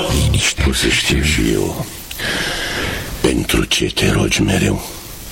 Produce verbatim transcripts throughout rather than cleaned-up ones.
Liniște. O să știu și eu pentru ce te rogi mereu.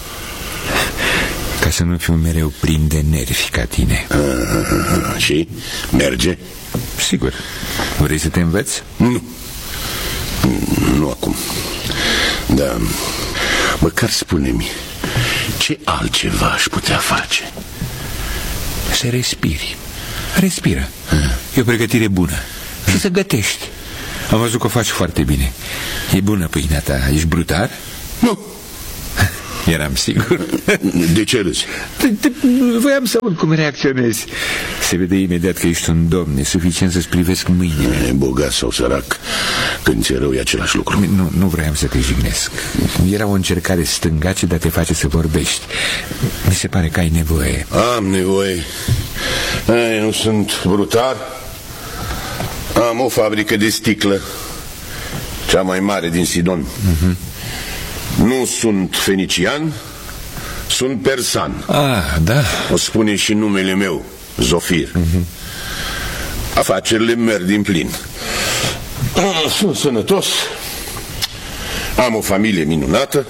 Ca să nu fiu mereu plin de nervi ca tine. A, și? Merge? Sigur. Vrei să te înveți? Nu. Nu acum. Da. Măcar spune-mi, ce altceva aș putea face? Să respiri. Respiră. E o pregătire bună. Și să gătești. Am văzut că o faci foarte bine. E bună pâinea ta. Ești brutar? Nu. Eram sigur. De ce râzi? Voiam să văd cum reacționezi. Se vede imediat că ești un domn. E suficient să-ți privesc mâinile. E bogat sau sărac, când ți-e rău e același lucru. Nu, nu vroiam să te jignesc. Era o încercare stângace de a te face să vorbești. Mi se pare că ai nevoie. Am nevoie. Ai, nu sunt brutar. Am o fabrică de sticlă, cea mai mare din Sidon. uh-huh. Nu sunt fenician, sunt persan. Ah, da. O spune și numele meu, Zofir. uh-huh. Afacerile merg din plin. Sunt sănătos. Am o familie minunată.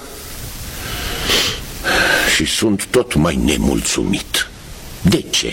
Și sunt tot mai nemulțumit. De ce?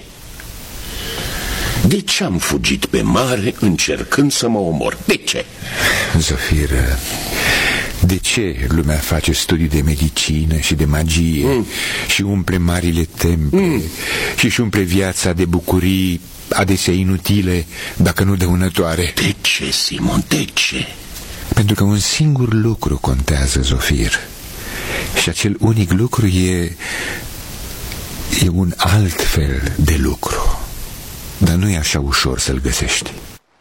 De ce am fugit pe mare încercând să mă omor? De ce? Zofir, de ce lumea face studii de medicină și de magie mm. și umple marile temple mm. și își umple viața de bucurii adesea inutile, dacă nu dăunătoare? De ce, Simon, de ce? Pentru că un singur lucru contează, Zofir. Și acel unic lucru e E un alt fel de lucru. Dar nu e așa ușor să-l găsești.